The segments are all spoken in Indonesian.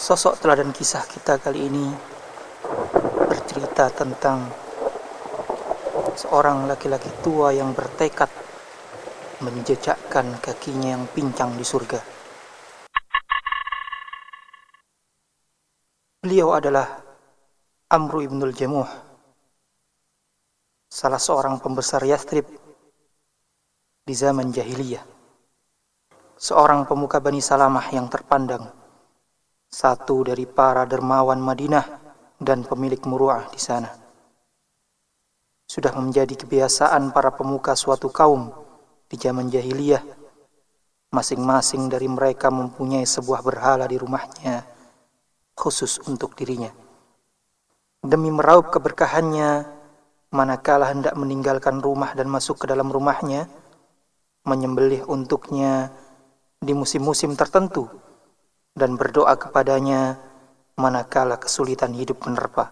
Sosok teladan kisah kita kali ini bercerita tentang seorang laki-laki tua yang bertekad menjejakkan kakinya yang pincang di surga. Beliau adalah Amru ibnul Jamuh, salah seorang pembesar Yathrib di zaman jahiliyah. Seorang pemuka Bani Salamah yang terpandang, satu dari para dermawan Madinah dan pemilik muru'ah di sana. Sudah menjadi kebiasaan para pemuka suatu kaum di zaman jahiliyah, masing-masing dari mereka mempunyai sebuah berhala di rumahnya khusus untuk dirinya. Demi meraup keberkahannya, manakala hendak meninggalkan rumah dan masuk ke dalam rumahnya, menyembelih untuknya di musim-musim tertentu dan berdoa kepadanya manakala kesulitan hidup menerpa.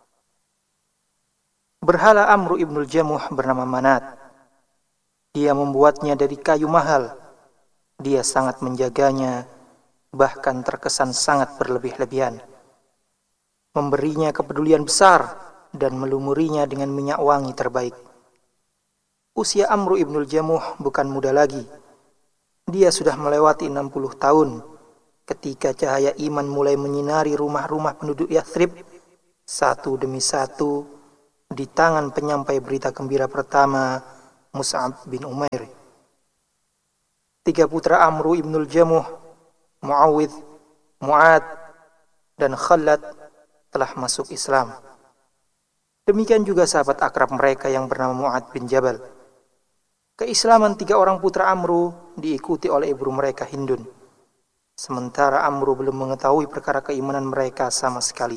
Berhala Amru ibnul Jamuh bernama Manat. Dia membuatnya dari kayu mahal. Dia sangat menjaganya, bahkan terkesan sangat berlebih-lebihan. Memberinya kepedulian besar dan melumurinya dengan minyak wangi terbaik. Usia Amru ibnul Jamuh bukan muda lagi. Dia sudah melewati 60 tahun ketika cahaya iman mulai menyinari rumah-rumah penduduk Yathrib satu demi satu di tangan penyampai berita gembira pertama, Mus'ab bin Umair. 3 putra Amru ibnul Jamuh, Muawidh, Mu'ad, dan Khalad telah masuk Islam. Demikian juga sahabat akrab mereka yang bernama Mu'ad bin Jabal. Keislaman 3 orang putra Amru diikuti oleh ibu mereka Hindun. Sementara Amru belum mengetahui perkara keimanan mereka sama sekali.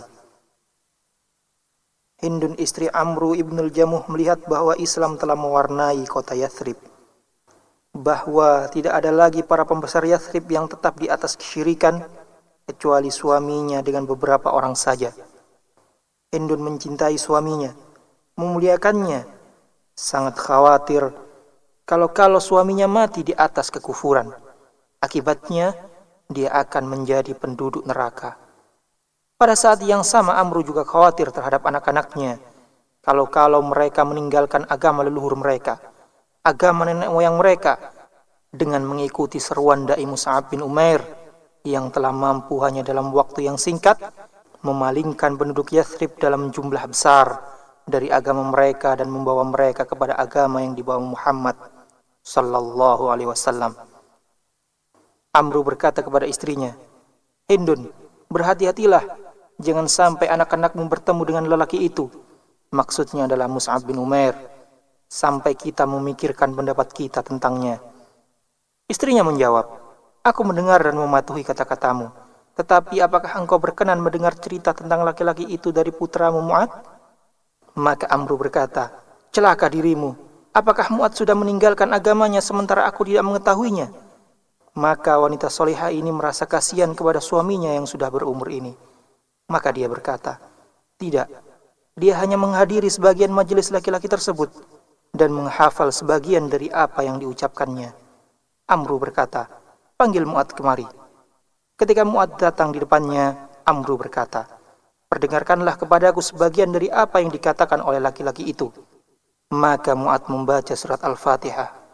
Hindun istri Amru ibnul Jamuh melihat bahwa Islam telah mewarnai kota Yathrib, bahwa tidak ada lagi para pembesar Yathrib yang tetap di atas kesyirikan kecuali suaminya dengan beberapa orang saja. Hindun mencintai suaminya, memuliakannya, sangat khawatir kalau suaminya mati di atas kekufuran. Akibatnya dia akan menjadi penduduk neraka. Pada saat yang sama Amru juga khawatir terhadap anak-anaknya kalau mereka meninggalkan agama leluhur mereka, agama nenek moyang mereka, dengan mengikuti seruan dai Mus'ab bin Umair yang telah mampu hanya dalam waktu yang singkat memalingkan penduduk Yathrib dalam jumlah besar dari agama mereka dan membawa mereka kepada agama yang dibawa Muhammad sallallahu alaihi wasallam. Amru berkata kepada istrinya, "Hindun, berhati-hatilah, jangan sampai anak-anakmu bertemu dengan lelaki itu." Maksudnya adalah Mus'ab bin Umair, sampai kita memikirkan pendapat kita tentangnya. Istrinya menjawab, "Aku mendengar dan mematuhi kata-katamu. Tetapi apakah engkau berkenan mendengar cerita tentang laki-laki itu dari putramu Mu'ad?" Maka Amru berkata, "Celaka dirimu. Apakah Mu'ad sudah meninggalkan agamanya sementara aku tidak mengetahuinya?" Maka wanita solehah ini merasa kasihan kepada suaminya yang sudah berumur ini. Maka dia berkata, "Tidak, dia hanya menghadiri sebagian majelis laki-laki tersebut dan menghafal sebagian dari apa yang diucapkannya." Amru berkata, "Panggil Mu'ad kemari." Ketika Mu'ad datang di depannya, Amru berkata, "Perdengarkanlah kepadaku sebagian dari apa yang dikatakan oleh laki-laki itu." Maka Mu'ad membaca surat Al-Fatihah.